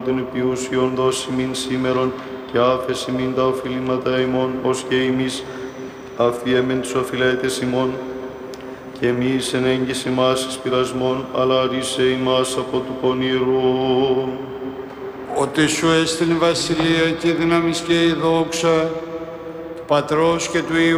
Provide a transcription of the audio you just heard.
των επιούσιων δώσει μην σήμερον και άφεση μην τα οφειλήματα ημών, ως και εμείς αφιέμεν τους οφειλέτες ημών, και εμείς εν έγκυση μας εις πειρασμών, αλλά ρίσε ημάς από του πονηρού. Ότι σου έστειλε η βασιλεία και η δύναμις και η δόξα του Πατρός και του Υιού